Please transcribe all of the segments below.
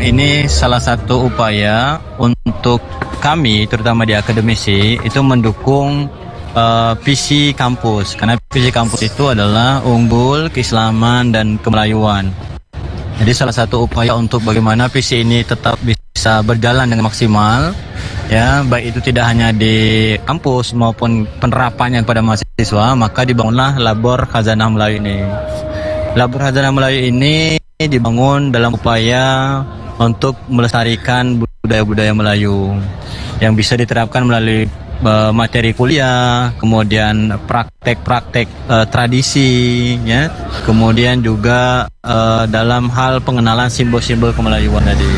ini salah satu upaya untuk kami, terutama di akademisi, itu mendukung visi kampus. Karena visi kampus itu adalah unggul, keislaman, dan kemelayuan. Jadi salah satu upaya untuk bagaimana visi ini tetap bisa berjalan dengan maksimal, ya, baik itu tidak hanya di kampus maupun penerapannya kepada mahasiswa, maka dibangunlah Labor Khazanah Melayu ini. Labor Khazanah Melayu ini dibangun dalam upaya untuk melestarikan budaya-budaya Melayu yang bisa diterapkan melalui materi kuliah, kemudian praktek-praktek tradisi, ya, kemudian juga dalam hal pengenalan simbol-simbol kemelayuan tadi.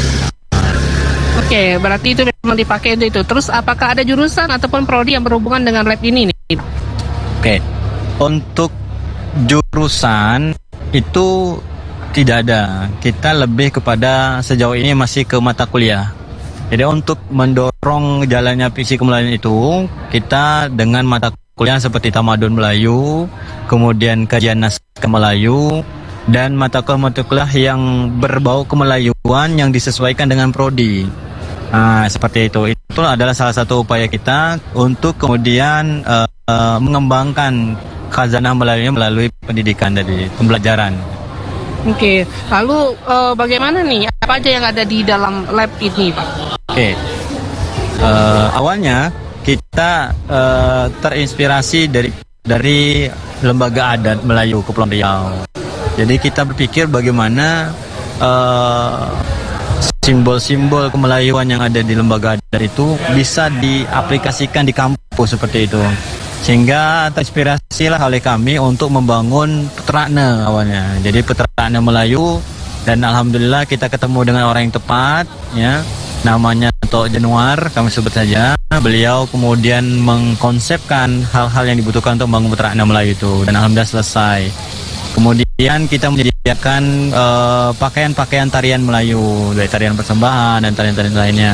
Oke, berarti itu memang dipakai untuk itu. Terus apakah ada jurusan ataupun prodi yang berhubungan dengan lab ini nih? Oke, untuk jurusan itu tidak ada. Kita lebih kepada sejauh ini masih ke mata kuliah. Jadi untuk mendorong jalannya visi kemelayuan itu, kita dengan mata kuliah seperti Tamadun Melayu, kemudian kajian naskah Melayu, dan mata kuliah yang berbau kemelayuan yang disesuaikan dengan prodi. Nah, seperti itu. Itu adalah salah satu upaya kita untuk kemudian mengembangkan khazanah Melayu melalui pendidikan tadi, pembelajaran. Oke, lalu bagaimana nih? Apa aja yang ada di dalam lab ini, Pak? Oke, awalnya kita terinspirasi dari lembaga adat Melayu Kepulauan Riau. Jadi kita berpikir bagaimana simbol-simbol kemelayuan yang ada di lembaga adat itu bisa diaplikasikan di kampus seperti itu. Sehingga terinspirasilah oleh kami untuk membangun Peternak awalnya. Jadi Peternak Melayu, dan alhamdulillah kita ketemu dengan orang yang tepat, ya. Namanya Tok Januar, kami sebut saja. Beliau kemudian mengkonsepkan hal-hal yang dibutuhkan untuk membangun Peternak Melayu itu, dan alhamdulillah selesai. Kemudian kita menyediakan pakaian-pakaian tarian Melayu, dari tarian persembahan dan tarian-tarian lainnya.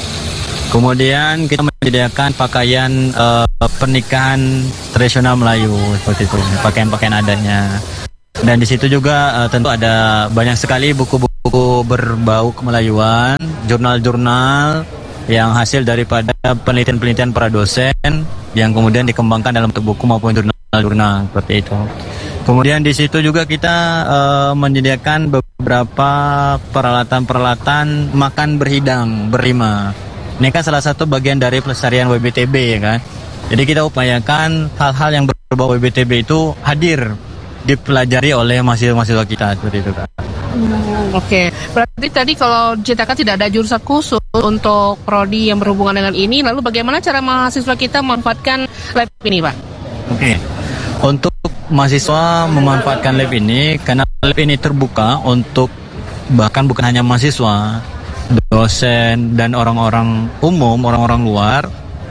Kemudian kita menyediakan pakaian pernikahan tradisional Melayu seperti itu, pakaian-pakaian adatnya. Dan di situ juga tentu ada banyak sekali buku-buku berbau kemelayuan, jurnal-jurnal yang hasil daripada penelitian-penelitian para dosen yang kemudian dikembangkan dalam bentuk buku maupun jurnal-jurnal seperti itu. Kemudian di situ juga kita menyediakan beberapa peralatan-peralatan makan berhidang berlima. Ini kan salah satu bagian dari pelestarian WBTB, ya kan. Jadi kita upayakan hal-hal yang berbau WBTB itu hadir dipelajari oleh mahasiswa-mahasiswa kita seperti itu, Kak. Oke, berarti tadi kalau diceritakan tidak ada jurusan khusus untuk prodi yang berhubungan dengan ini. Lalu bagaimana cara mahasiswa kita memanfaatkan lab ini, Pak? Oke, untuk mahasiswa memanfaatkan lab ini, karena lab ini terbuka untuk bahkan bukan hanya mahasiswa, dosen dan orang-orang umum, orang-orang luar,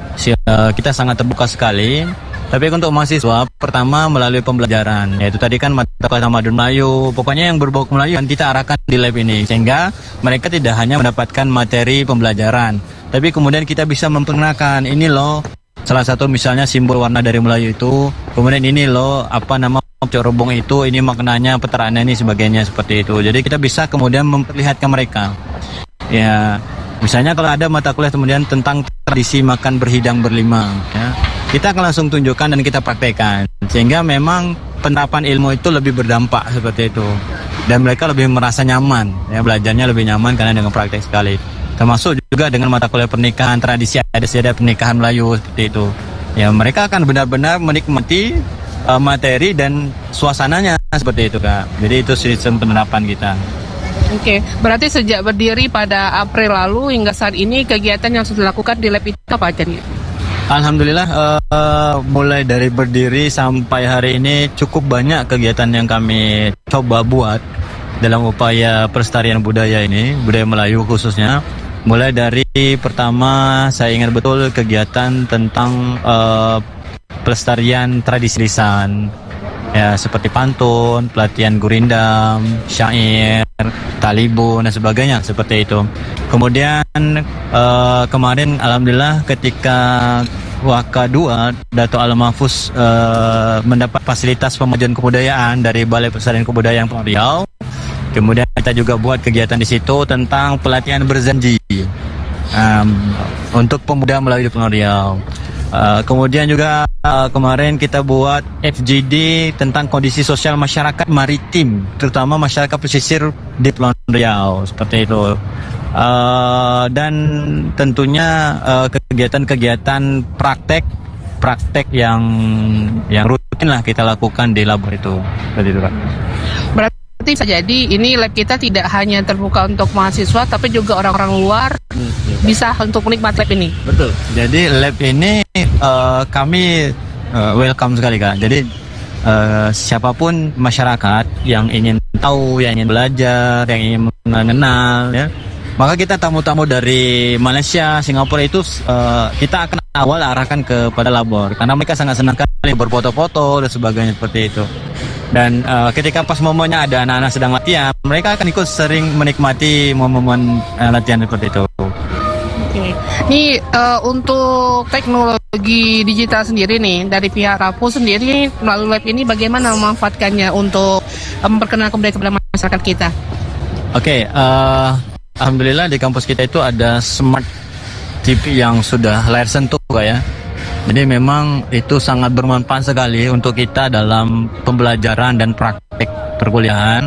kita sangat terbuka sekali. Tapi untuk mahasiswa, pertama melalui pembelajaran, yaitu tadi kan mata kuliah Tamadun Melayu, pokoknya yang berbau kemelayuan kita arahkan di lab ini, sehingga mereka tidak hanya mendapatkan materi pembelajaran, tapi kemudian kita bisa memperkenalkan, ini loh salah satu misalnya simbol warna dari Melayu itu, kemudian ini loh apa nama corobong itu, ini maknanya Peternak ini sebagainya seperti itu. Jadi kita bisa kemudian memperlihatkan mereka. Ya, misalnya kalau ada mata kuliah kemudian tentang tradisi makan berhidang berlima, ya, kita akan langsung tunjukkan dan kita praktekkan, sehingga memang penerapan ilmu itu lebih berdampak seperti itu, dan mereka lebih merasa nyaman, ya, belajarnya lebih nyaman karena dengan praktek sekali. Termasuk juga dengan mata kuliah pernikahan, tradisi adat pernikahan Melayu seperti itu. Ya, mereka akan benar-benar menikmati materi dan suasananya seperti itu, Kak. Jadi itu sistem penerapan kita. Oke, berarti sejak berdiri pada April lalu hingga saat ini kegiatan yang sudah dilakukan di lab itu apa aja nih? Alhamdulillah, mulai dari berdiri sampai hari ini cukup banyak kegiatan yang kami coba buat dalam upaya pelestarian budaya ini, budaya Melayu khususnya. Mulai dari pertama saya ingat betul kegiatan tentang pelestarian tradisi lisan, ya, seperti pantun, pelatihan gurindam, syair, talibun dan sebagainya seperti itu. Kemudian kemarin alhamdulillah ketika Waka 2 Dato' Al-Mahfuz mendapat fasilitas pemajuan kebudayaan dari Balai Pelestarian Kebudayaan Riau. Kemudian kita juga buat kegiatan di situ tentang pelatihan berjanji untuk pemuda melalui Di Pulau Riau. Kemudian juga kemarin kita buat FGD tentang kondisi sosial masyarakat maritim, terutama masyarakat pesisir di Pulau Riau, seperti itu. Dan tentunya kegiatan-kegiatan praktek yang rutin lah kita lakukan di labor itu, seperti itu, Pak. Berarti bisa jadi ini lab kita tidak hanya terbuka untuk mahasiswa, tapi juga orang-orang luar bisa untuk menikmati lab ini. Betul. Jadi lab ini kami welcome sekali, Kak. Jadi siapapun masyarakat yang ingin tahu, yang ingin belajar, yang ingin mengenal, ya, maka kita tamu-tamu dari Malaysia, Singapura itu kita akan awal arahkan kepada labor, karena mereka sangat senang sekali berfoto-foto dan sebagainya seperti itu. Dan ketika pas momennya ada anak-anak sedang latihan, mereka akan ikut sering menikmati momen-momen latihan seperti itu. Oke. Ini untuk teknologi digital sendiri nih, dari pihak Rapu sendiri melalui lab ini bagaimana memanfaatkannya untuk memperkenalkan budaya kepada masyarakat kita? Oke, alhamdulillah di kampus kita itu ada smart TV yang sudah layar sentuh, Kak, ya. Jadi memang itu sangat bermanfaat sekali untuk kita dalam pembelajaran dan praktek perkuliahan.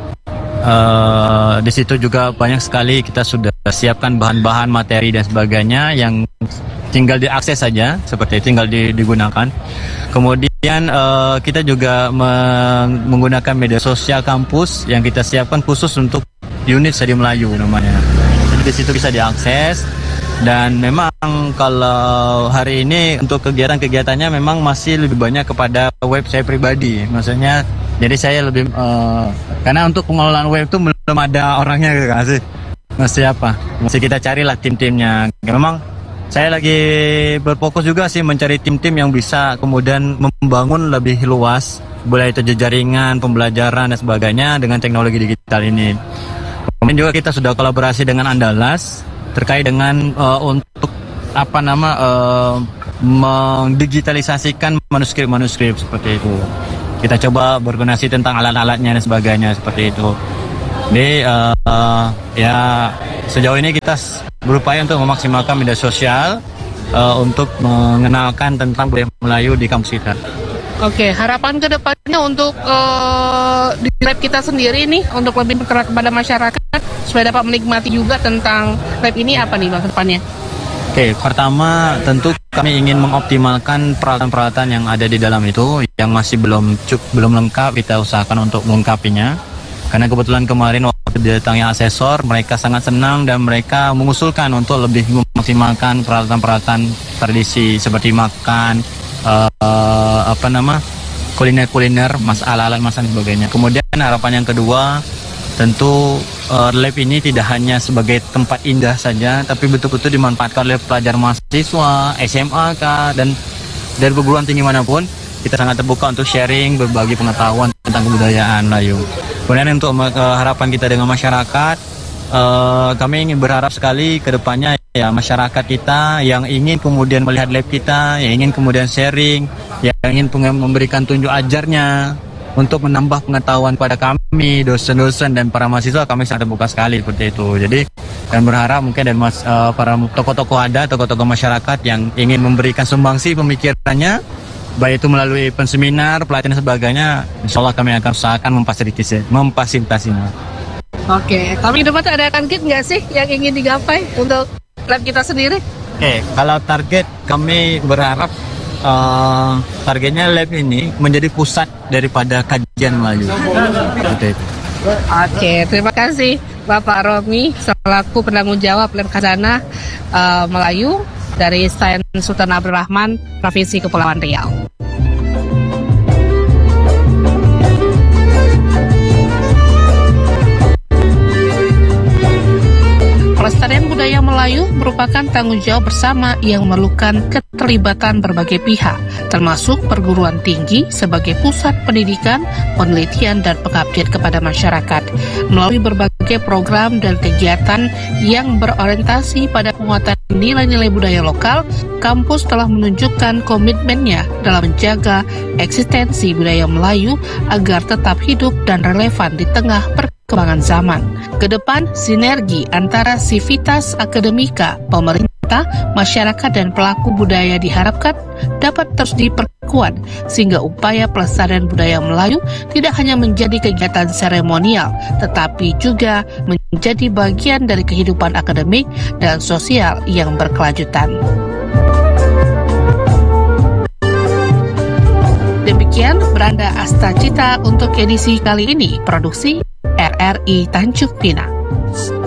Di situ juga banyak sekali kita sudah siapkan bahan-bahan materi dan sebagainya yang tinggal diakses saja, seperti itu, tinggal digunakan. Kemudian kita juga menggunakan media sosial kampus yang kita siapkan khusus untuk unit Stadium Melayu namanya. Jadi di situ bisa diakses. Dan memang kalau hari ini untuk kegiatan-kegiatannya memang masih lebih banyak kepada web saya pribadi. Maksudnya jadi saya lebih karena untuk pengelolaan web itu belum ada orangnya, masih kita carilah tim-timnya. Memang saya lagi berfokus juga sih mencari tim-tim yang bisa kemudian membangun lebih luas, mulai itu jaringan, pembelajaran dan sebagainya dengan teknologi digital ini. Kemudian juga kita sudah kolaborasi dengan Andalas terkait dengan untuk mendigitalisasikan manuskrip seperti itu. Kita coba berkoordinasi tentang alat-alatnya dan sebagainya seperti itu. Jadi ya sejauh ini kita berupaya untuk memaksimalkan media sosial untuk mengenalkan tentang budaya Melayu di kampus kita. Oke, harapan kedepannya untuk di lab kita sendiri nih untuk lebih berkerak kepada masyarakat supaya dapat menikmati juga tentang lab ini apa nih Bang kedepannya? Oke, pertama tentu kami ingin mengoptimalkan peralatan-peralatan yang ada di dalam itu yang masih belum lengkap, kita usahakan untuk melengkapinya. Karena kebetulan kemarin waktu didatangi asesor, mereka sangat senang dan mereka mengusulkan untuk lebih memaksimalkan peralatan-peralatan tradisi seperti makan, kuliner-kuliner, alat-alat masak dan sebagainya. Kemudian harapan yang kedua, tentu lab ini tidak hanya sebagai tempat indah saja, tapi betul-betul dimanfaatkan oleh pelajar mahasiswa, SMA, dan dari perguruan tinggi manapun. Kita sangat terbuka untuk sharing, berbagi pengetahuan tentang kebudayaan Melayu. Kemudian untuk harapan kita dengan masyarakat, kami ingin berharap sekali ke depannya ya masyarakat kita yang ingin kemudian melihat lab kita, yang ingin kemudian sharing, yang ingin memberikan tunjuk ajarnya untuk menambah pengetahuan pada kami, dosen-dosen dan para mahasiswa, kami sangat terbuka sekali seperti itu. Jadi dan berharap mungkin dan para tokoh-tokoh masyarakat yang ingin memberikan sumbangsi pemikirannya, baik itu melalui penseminar, pelatihan dan sebagainya, insya Allah kami akan usahakan memfasilitasinya. Oke, tapi ke depan ada target nggak sih yang ingin digapai untuk lab kita sendiri? Oke, kalau target kami berharap targetnya lab ini menjadi pusat daripada kajian Melayu. Seperti itu. Oke, terima kasih Bapak Romi selaku penanggung jawab lab Khazanah Melayu dari Sains Sultan Abdul Rahman, Provinsi Kepulauan Riau. Pelestarian budaya Melayu merupakan tanggung jawab bersama yang memerlukan keterlibatan berbagai pihak, termasuk perguruan tinggi sebagai pusat pendidikan, penelitian, dan pengabdian kepada masyarakat. Melalui berbagai program dan kegiatan yang berorientasi pada penguatan nilai-nilai budaya lokal, kampus telah menunjukkan komitmennya dalam menjaga eksistensi budaya Melayu agar tetap hidup dan relevan di tengah perkembangan perkembangan zaman. Kedepan, sinergi antara Civitas Akademika, pemerintah, masyarakat, dan pelaku budaya diharapkan dapat terus diperkuat sehingga upaya pelestarian budaya Melayu tidak hanya menjadi kegiatan seremonial, tetapi juga menjadi bagian dari kehidupan akademik dan sosial yang berkelanjutan. Demikian beranda Asta Cita untuk edisi kali ini, produksi RRI Tanjung Pinang.